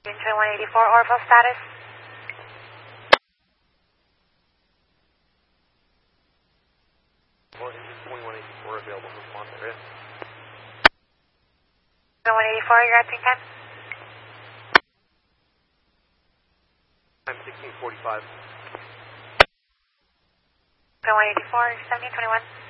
Engine 184, orbital status. Well, engine 2184 available for response area. 184, your acting time? Time 16:45. 184, 1721.